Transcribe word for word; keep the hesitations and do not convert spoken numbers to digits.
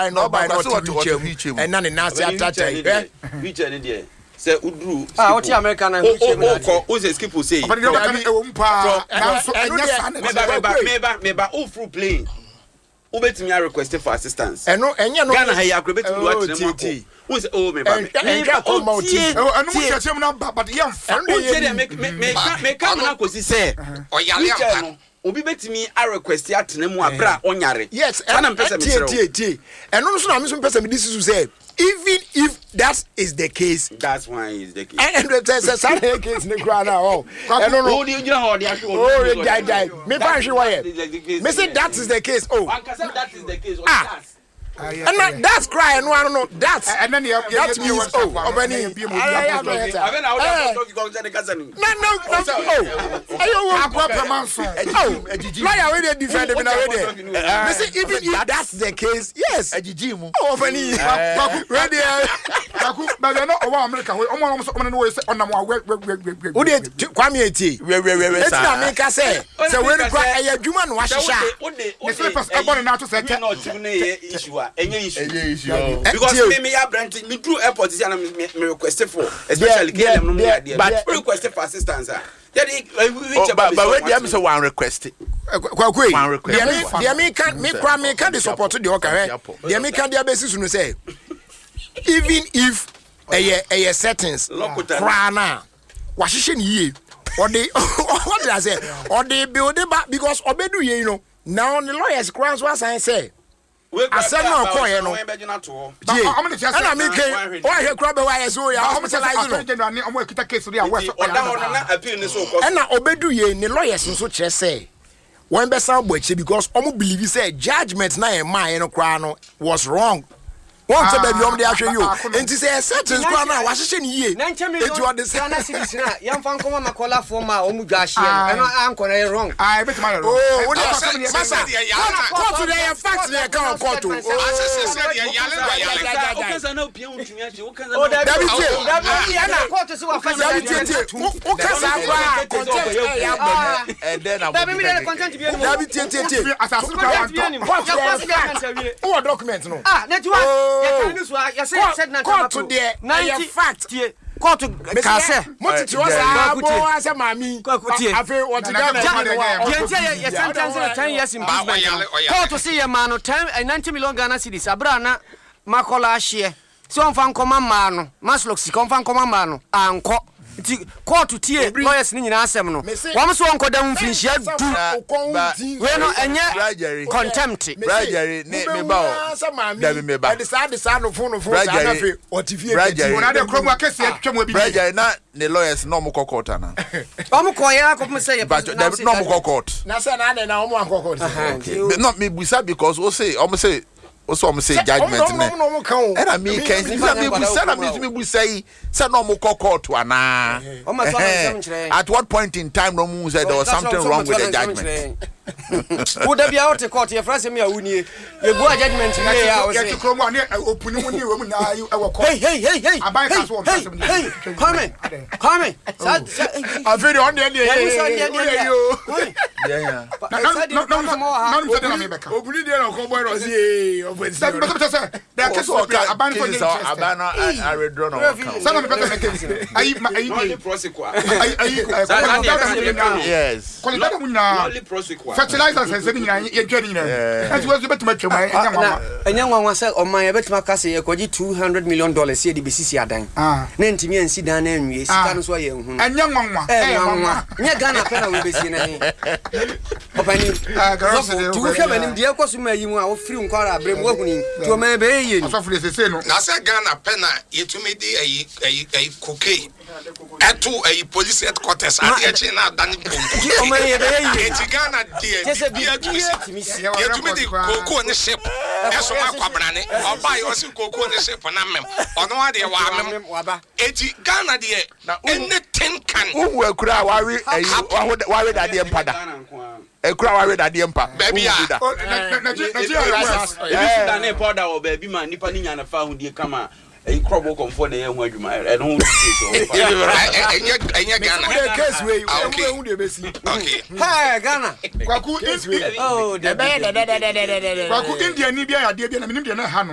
buy no buy no to reach him. And none in Nazi attack. Reach any say udru ah what American na reach him o say skip say but you can e umpa na so enya meba meba meba o through plane o betimi request for assistance eno enye no Ghana ha ya akro betimi wa tire mu akọ o say oh meba enja ko mauti enu mo chese mu na but yam fa o say dem make make make come na kosi say oyale ampa obi betimi a request atena mu abra onyare yes and tie tie tie eno no so na me so pesa me disisu say even if that is the case, that's why is the case. And the Sunday case in the ground now. Oh, I don't know. Oh, die, die. Me find you why. Me say that is the case. Oh, that is the case. Ah. And that, that's crying. No, I don't know. That's and then that means oh, Obani. No, no, no. Oh, oh, lawyer already defended me already. Me say even if that's the case, yes. Oh, Obani. Ready? But you know, over America, we almost on the way on the work, work, work, work, work. Who did Kwame Eti? It's not me can say. So when you cry, a human wash shot. The slippers are born out to say issue. Any issue because me me brand me through airport is and me request for especially get them no idea but request for assistance ah but but when them say one request kwakwe one request the me can me kwa me can support the okay the me can the basis no say even if eh eh settings kra na wa hihye ni yie or they what did I say or they build it back because obedu ye you know now the lawyers kra so asan say asem na ko ye no and I mean o he kra be wa ye so ya o say like no o mo kita case dia we so na appeal ni so ko and na obedu ye ni lawyers nso kire say when be sound boy because o mo believe say judgment na e man no kra no was wrong. One to baby on the actual you. And to say a certain crown, I was saying ye. It's what the Sana citizen, young Fankoma Macola for my own Gashi, and I am correct wrong. I bet my oh, what are you saying? Today, a fact, they can't call to. And then I'm content to be a document. No, ah, that's what. You said not to the ninety fact. Court to Cassa. What was I as a mammy? I feel what you got. ten years in Court to see a man of ten and ninety million Ghana cities. Abrana Macola share. Some fan command man, Maslox, come fan command man, and court. Court to tear lawyers in Asemno. One so uncle down finish yet. We no any contempt. Brajari, me bow. Me bow. Decide the sound of phone of Brajari. What if you another chroma case? Brajari, not the lawyers no more court. I'm quiet. I'm say, but no more court. Nasa na na omo court. Not me because we say, almost say. Also, I'm saying judgment. And I mean, can you say me say, say no more court to ana. At what point in time, no moon said there was something wrong with the judgment? Would there be out of court? Your friends and me are winning. You go a judgment here. I was to come on here. Open Hey, hey, hey, hey. I buy this one. Hey, come in, come in. I'm very on the idea. Yeah, yeah. No, no, no, no, no. Open it there. Come on, Rosie. There are cases of abandoned. Abandoned. I read drawn on. Some of the better cases. I, I, I, yes. Fertilizers and sending you getting there. That was the better match. And young one said, "On my bet Macassi, I could two hundred million dollars here. The B C C are dying. Ah, name to me and sit down and we stand so young. And young one, you're gonna pay will be seen. Opening, to come and dear Cosima, you are free and car, bring walking to a man. Nasa Ghana penna, you to me a cocaine. At two a police headquarters. I actually not done it. Ghana dear, you to me the cocoa in the ship. That's what I'm branding. I'll buy us cocoa in the ship and I'm on no idea why eighty Ghana dear. In the tin can. Who will cry? Why would I dear Pada? A crowd at the empire, baby. Nigeria powder or baby man, Nippani and a found dear come out. A crop will come for the young woman. I don't say so. Okay. Hi, Ghana. Oh, the bad. India, Nibia, dear, and Indian.